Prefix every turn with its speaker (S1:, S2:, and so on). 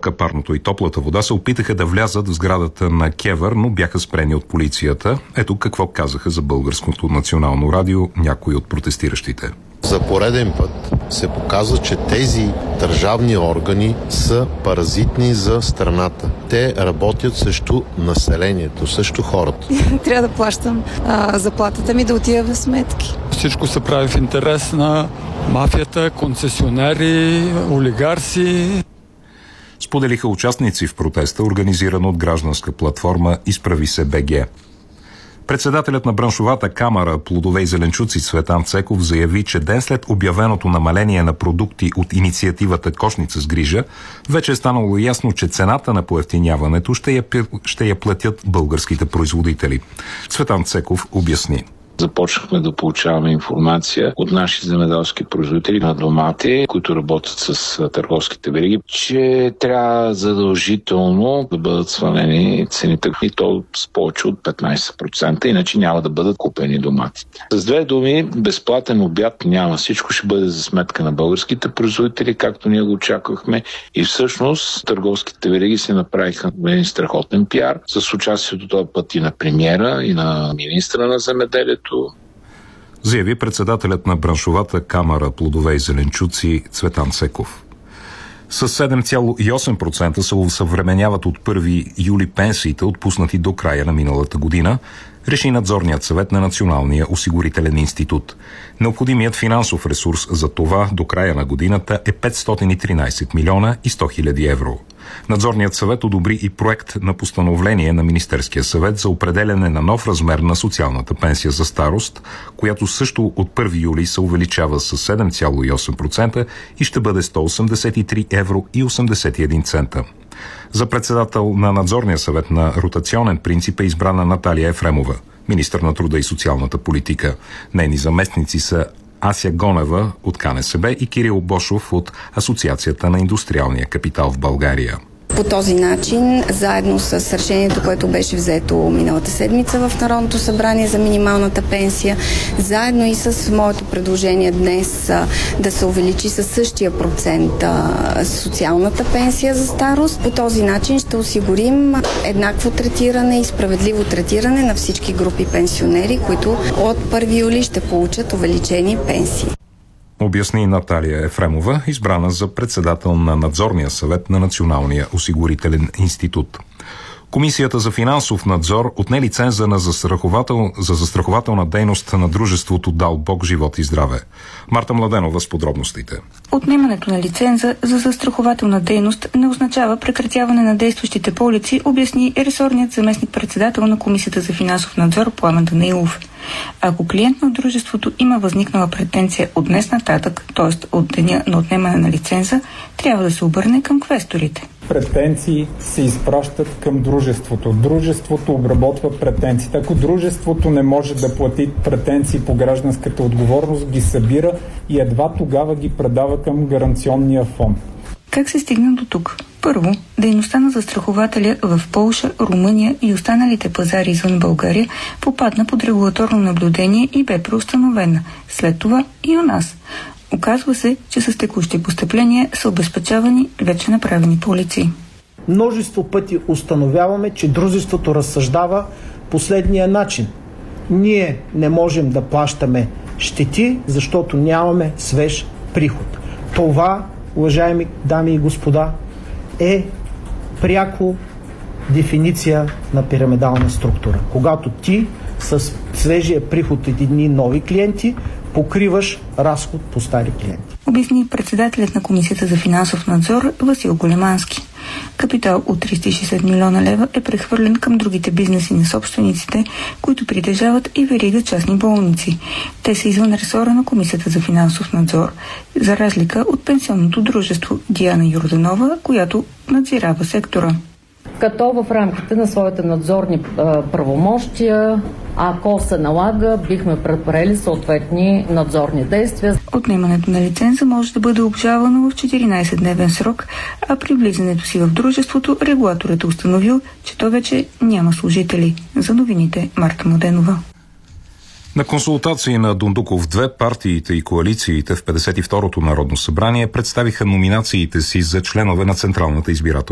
S1: Топка, парното и топлата вода се опитаха да влязат в сградата на КЕВР, но бяха спрени от полицията. Ето какво казаха за Българското национално радио някои от протестиращите.
S2: За пореден път се показва, че тези държавни органи са паразитни за страната. Те работят срещу населението, срещу хората.
S3: Трябва да плащам заплатата ми да отива в сметки.
S4: Всичко се прави в интерес на мафията, концесионери, олигарси.
S1: Споделиха участници в протеста, организиран от гражданска платформа Изправи се БГ. Председателят на браншовата камара плодове и зеленчуци Цветан Цеков заяви, че ден след обявеното намаление на продукти от инициативата Кошница с грижа, вече е станало ясно, че цената на поевтиняването ще я платят българските производители. Цветан Цеков обясни.
S5: Започнахме да получаваме информация от наши земеделски производители на домати, които работят с търговските вериги, че трябва задължително да бъдат свалени цените и то с повече от 15%, иначе няма да бъдат купени доматите. С две думи, безплатен обяд няма. Всичко ще бъде за сметка на българските производители, както ние го очаквахме. И всъщност търговските вериги се направиха един страхотен пиар с участието този път и на премиера, и на министра на земеделието.
S1: Заяви председателят на браншовата камара плодове и зеленчуци Цветан Цеков. С 7,8% се усъвременяват от 1 юли пенсиите, отпуснати до края на миналата година, реши надзорният съвет на Националния осигурителен институт. Необходимият финансов ресурс за това до края на годината е 513 милиона и 100 хиляди евро. Надзорният съвет одобри и проект на постановление на Министерския съвет за определяне на нов размер на социалната пенсия за старост, която също от 1 юли се увеличава с 7,8% и ще бъде 183 евро и 81 цента. За председател на надзорния съвет на ротационен принцип е избрана Наталия Ефремова, министър на труда и социалната политика. Нейни заместници са Ася Гонева от КНСБ и Кирил Бошов от Асоциацията на индустриалния капитал в България.
S6: По този начин, заедно с решението, което беше взето миналата седмица в Народното събрание за минималната пенсия, заедно и с моето предложение днес да се увеличи със същия процент социалната пенсия за старост, по този начин ще осигурим еднакво третиране и справедливо третиране на всички групи пенсионери, които от 1 юли ще получат увеличени пенсии.
S1: Обясни Наталия Ефремова, избрана за председател на надзорния съвет на Националния осигурителен институт. Комисията за финансов надзор отне лиценза за застрахователна дейност на дружеството Дал Бог, живот и здраве. Марта Младенова с подробностите.
S7: Отнемането на лиценза за застрахователна дейност не означава прекратяване на действащите полици, обясни ресорният заместник-председател на Комисията за финансов надзор Пламен Данаилов. Ако клиент на дружеството има възникнала претенция от днес нататък, т.е. от деня на отнемане на лиценза, трябва да се обърне към квесторите.
S8: Претенции се изпращат към дружеството. Дружеството обработва претенциите. Ако дружеството не може да плати претенции по гражданската отговорност, ги събира и едва тогава ги предава към гаранционния фонд.
S7: Как се стигна до тук? Първо, дейността на застрахователя в Полша, Румъния и останалите пазари извън България попадна под регулаторно наблюдение и бе преустановена. След това и у нас. Оказва се, че с текущи постъпления са обезпечавани вече направени полици.
S9: Множество пъти установяваме, че дружеството разсъждава последния начин. Ние не можем да плащаме щети, защото нямаме свеж приход. Това, уважаеми дами и господа, е пряко дефиниция на пирамидална структура. Когато ти с свежия приход от едни нови клиенти покриваш разход по стари клиенти.
S7: Обясни председателят на Комисията за финансов надзор Васил Големански. Капитал от 360 милиона лева е прехвърлен към другите бизнеси на собствениците, които притежават и верига частни болници. Те са извън ресора на Комисията за финансов надзор, за разлика от пенсионното дружество Диана Йорданова, която надзирава сектора.
S10: Като в рамките на своите надзорни правомощия, ако се налага, бихме предприели съответни надзорни действия.
S7: Отнемането на лиценза може да бъде обжалвано в 14-дневен срок, а при влизането си в дружеството регулаторът е установил, че то вече няма служители. За новините Марта Младенова.
S1: На консултации на Дондуков 2 партиите и коалициите в 52-то Народно събрание представиха номинациите си за членове на Централната избирателна